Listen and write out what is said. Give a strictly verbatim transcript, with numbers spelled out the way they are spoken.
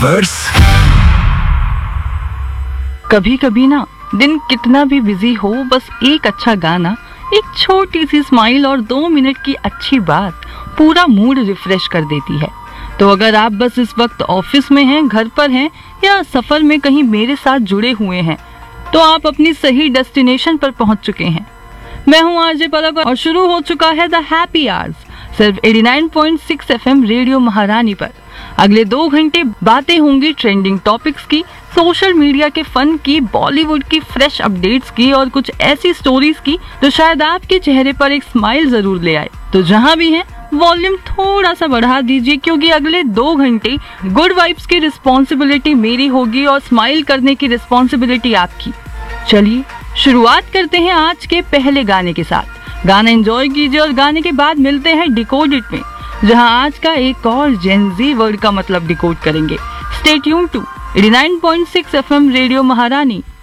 Verse. कभी कभी ना दिन कितना भी बिजी हो, बस एक अच्छा गाना, एक छोटी सी स्माइल और दो मिनट की अच्छी बात पूरा मूड रिफ्रेश कर देती है। तो अगर आप बस इस वक्त ऑफिस में हैं, घर पर हैं या सफर में कहीं मेरे साथ जुड़े हुए हैं, तो आप अपनी सही डेस्टिनेशन पर पहुंच चुके हैं। मैं हूं आरजे पलक और शुरू हो चुका है द हैप्पी आवर्स, सिर्फ नवासी पॉइंट छह एफएम रेडियो महारानी पर। अगले दो घंटे बातें होंगी ट्रेंडिंग टॉपिक्स की, सोशल मीडिया के फन की, बॉलीवुड की फ्रेश अपडेट्स की और कुछ ऐसी स्टोरीज की जो शायद आपके चेहरे पर एक स्माइल जरूर ले आए। तो जहां भी हैं वॉल्यूम थोड़ा सा बढ़ा दीजिए, क्योंकि अगले दो घंटे गुड वाइब्स की रिस्पॉन्सिबिलिटी मेरी होगी और स्माइल करने की रिस्पॉन्सिबिलिटी आपकी। चलिए शुरुआत करते हैं आज के पहले गाने के साथ। गाना एंजॉय कीजिए और गाने के बाद मिलते हैं डिकोड इट में, जहां आज का एक और जेनजी वर्ड का मतलब डिकोड करेंगे। स्टे ट्यून्ड टू नवासी पॉइंट छह एफएम रेडियो महारानी।